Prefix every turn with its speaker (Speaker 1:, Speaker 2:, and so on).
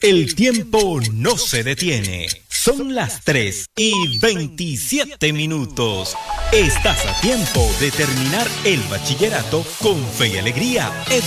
Speaker 1: El tiempo no se detiene. Son las 3:27. Estás a tiempo de terminar el bachillerato con fe y alegría.